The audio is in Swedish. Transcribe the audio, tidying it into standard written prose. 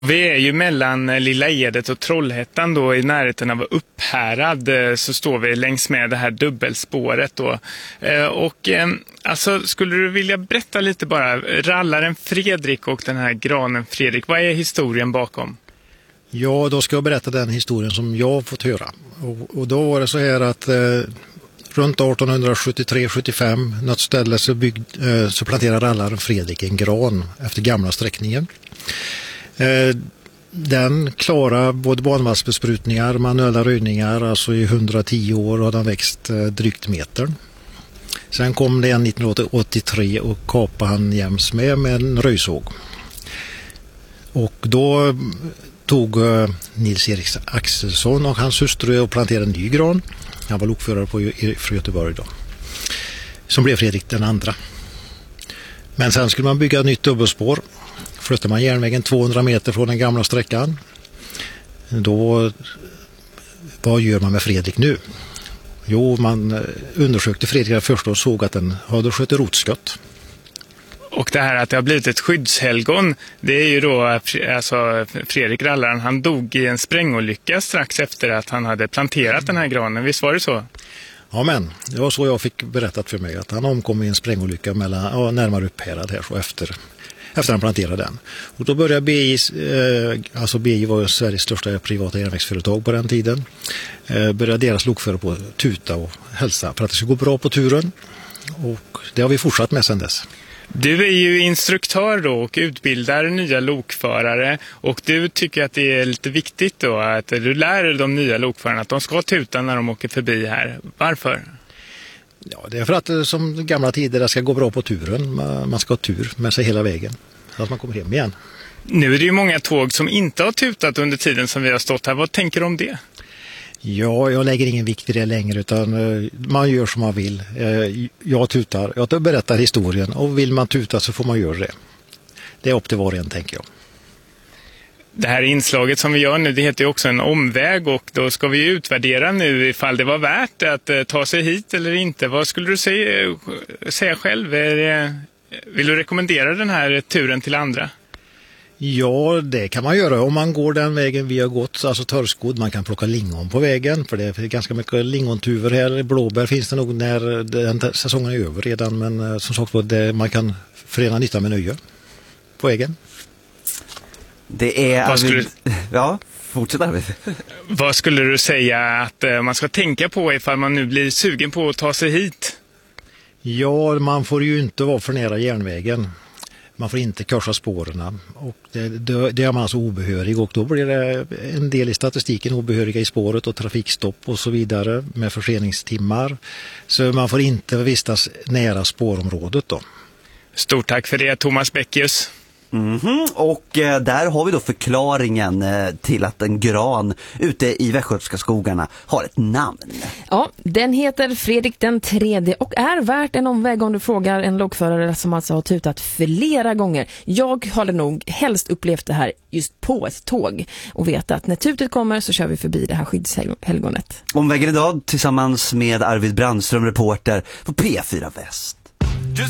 Vi är ju mellan Lilla Edet och Trollhättan då, i närheten av Upphärad, så står vi längs med det här dubbelspåret då. Alltså, skulle du vilja berätta lite bara, rallaren Fredrik och den här granen Fredrik, vad är historien bakom? Ja, då ska jag berätta den historien som jag har fått höra. Och då var det så här att runt 1873-75 något ställe så planterade rallaren Fredrik en gran efter gamla sträckningen. Den klarar både banvallsbesprutningar, manuella röjningar, alltså i 110 år har den växt drygt metern. Sen kom det en 1983 och kapade han jäms med en röjsåg. Och då tog Nils-Erik Axelsson och hans hustru och planterade en ny gran. Han var lokförare från Göteborg då. Som blev Fredrik den andra. Men sen skulle man bygga ett nytt dubbelspår. Flyttar man järnvägen 200 meter från den gamla sträckan, då vad gör man med Fredrik nu? Jo, man undersökte Fredrik först och såg att den hade skött rotskott. Och det här att det har blivit ett skyddshelgon, det är ju då, alltså Fredrik rallaren, han dog i en sprängolycka strax efter att han hade planterat den här granen. Visst var det så? Ja, men det var så jag fick berättat för mig, att han omkom i en sprängolycka närmare Upphärad här så efter han planterade den. Och då började BI, alltså BI var Sveriges största privata järnvägsföretag på den tiden, började deras lokförare på tuta och hälsa för att det skulle gå bra på turen. Och det har vi fortsatt med sedan dess. Du är ju instruktör då och utbildar nya lokförare, och du tycker att det är lite viktigt då att du lär de nya lokförarna att de ska tuta när de åker förbi här. Varför? Ja, det är för att som gamla tider det ska gå bra på turen. Man ska ha tur med sig hela vägen så att man kommer hem igen. Nu är det ju många tåg som inte har tutat under tiden som vi har stått här. Vad tänker du om det? Ja, jag lägger ingen vikt i det längre, utan man gör som man vill. Jag tutar, jag berättar historien, och vill man tuta så får man göra det. Det är upp till var och en, tänker jag. Det här inslaget som vi gör nu, det heter ju också en omväg, och då ska vi utvärdera nu ifall det var värt att ta sig hit eller inte. Vad skulle du säga själv? Vill du rekommendera den här turen till andra? Ja, det kan man göra om man går den vägen vi har gått, alltså Törskod. Man kan plocka lingon på vägen, för det är ganska mycket lingontuver här. Blåbär finns det nog när den säsongen är över redan, men som sagt man kan förena nytta med nöje på vägen. Det är... Ja, fortsätt Arvid. Vad skulle du säga att man ska tänka på ifall man nu blir sugen på att ta sig hit? Ja, man får ju inte vara för nära järnvägen. Man får inte korsa spåren, och det är man alltså obehörig, och då blir det en del i statistiken obehöriga i spåret och trafikstopp och så vidare med förseningstimmar. Så man får inte vistas nära spårområdet då. Stort tack för det, Thomas Bäckius. Och där har vi då förklaringen till att en gran ute i västgötska skogarna har ett namn. Ja, den heter Fredrik den tredje och är värt en omväg om du frågar en lokförare som alltså har tutat flera gånger. Jag har nog helst upplevt det här just på ett tåg och vet att när tutet kommer så kör vi förbi det här skyddshelgonet. Omvägen idag tillsammans med Arvid Brandström, reporter på P4 Väst.